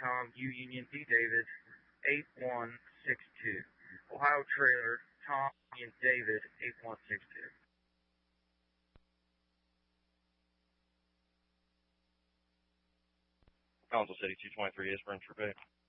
Tom U Union D David 8162. Ohio Trailer Tom Union David 8162. Council City 223 is French for Bay.